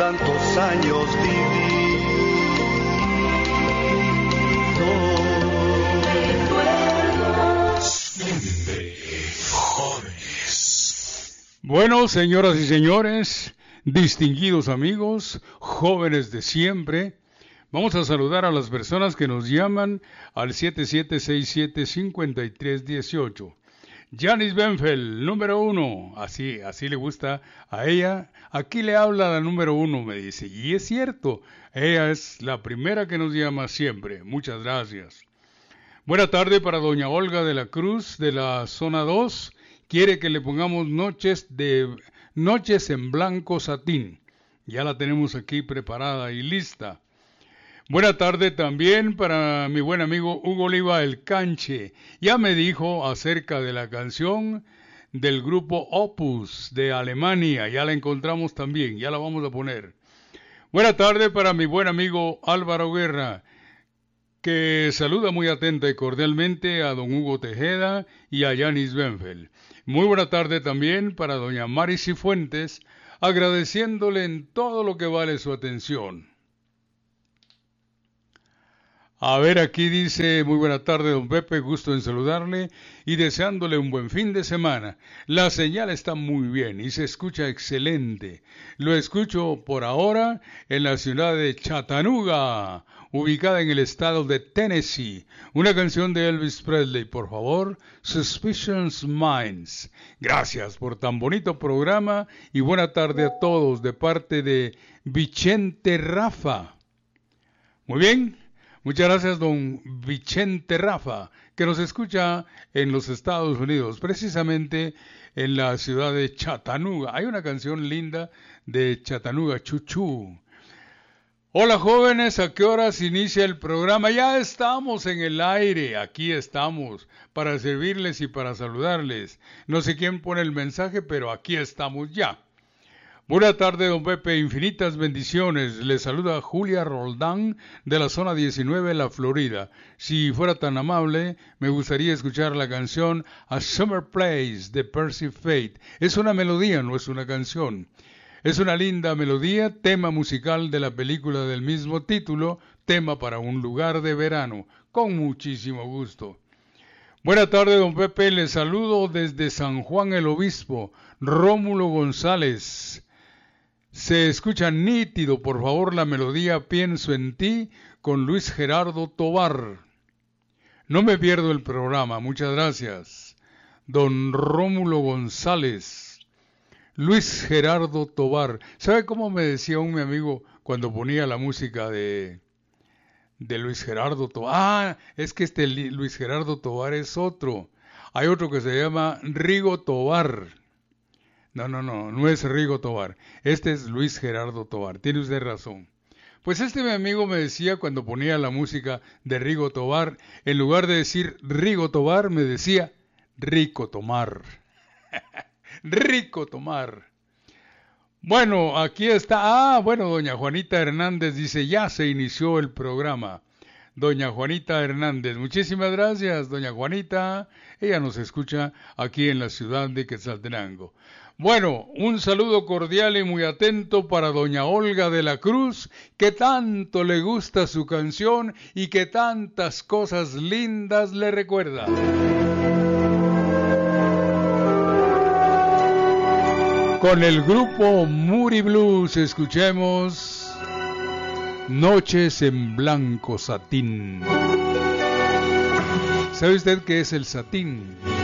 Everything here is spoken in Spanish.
tantos años vividos. Siempre jóvenes. Bueno, señoras y señores, distinguidos amigos, jóvenes de siempre, vamos a saludar a las personas que nos llaman al 7767-5318. Janice Benfeld, número 1, así le gusta a ella. Aquí le habla la número 1, me dice, y es cierto, ella es la primera que nos llama siempre. Muchas gracias. Buena tarde para doña Olga de la Cruz, de la zona 2. Quiere que le pongamos Noches en Blanco Satín. Ya la tenemos aquí preparada y lista. Buena tarde también para mi buen amigo Hugo Oliva el Canche. Ya me dijo acerca de la canción del grupo Opus de Alemania. Ya la encontramos también, ya la vamos a poner. Buena tarde para mi buen amigo Álvaro Guerra, que saluda muy atenta y cordialmente a don Hugo Tejeda y a Janice Benfeld. Muy buena tarde también para doña Mari Cifuentes, agradeciéndole en todo lo que vale su atención. A ver, aquí dice, muy buena tarde, don Pepe, gusto en saludarle y deseándole un buen fin de semana. La señal está muy bien y se escucha excelente. Lo escucho por ahora en la ciudad de Chattanooga, ubicada en el estado de Tennessee. Una canción de Elvis Presley, por favor, Suspicious Minds. Gracias por tan bonito programa y buena tarde a todos de parte de Vicente Rafa. Muy bien. Muchas gracias, don Vicente Rafa, que nos escucha en los Estados Unidos, precisamente en la ciudad de Chattanooga. Hay una canción linda de Chattanooga, Chuchú. Hola jóvenes, ¿a qué horas inicia el programa? Ya estamos en el aire, aquí estamos para servirles y para saludarles. No sé quién pone el mensaje, pero aquí estamos ya. Buena tarde, don Pepe, infinitas bendiciones. Le saluda Julia Roldán de la zona 19, La Florida. Si fuera tan amable, me gustaría escuchar la canción A Summer Place de Percy Faith. Es una melodía, no es una canción. Es una linda melodía, tema musical de la película del mismo título, tema para un lugar de verano, con muchísimo gusto. Buena tarde, don Pepe, le saludo desde San Juan el Obispo, Rómulo González. Se escucha nítido, por favor, la melodía Pienso en ti con Luis Gerardo Tovar. No me pierdo el programa, muchas gracias. Don Rómulo González, Luis Gerardo Tovar. ¿Sabe cómo me decía mi amigo cuando ponía la música de Luis Gerardo Tovar? Ah, es que Luis Gerardo Tovar es otro. Hay otro que se llama Rigo Tovar. No es Rigo Tovar. Este es Luis Gerardo Tovar. Tiene usted razón. Pues mi amigo me decía cuando ponía la música de Rigo Tovar, en lugar de decir Rigo Tovar, me decía Rico Tomar. Rico Tomar. Bueno, aquí está. Doña Juanita Hernández dice, ya se inició el programa. Doña Juanita Hernández, muchísimas gracias, doña Juanita. Ella nos escucha aquí en la ciudad de Quetzaltenango. Bueno, un saludo cordial y muy atento para doña Olga de la Cruz, que tanto le gusta su canción y que tantas cosas lindas le recuerda. Con el grupo Moody Blues escuchemos Noches en Blanco Satín. ¿Sabe usted qué es el satín?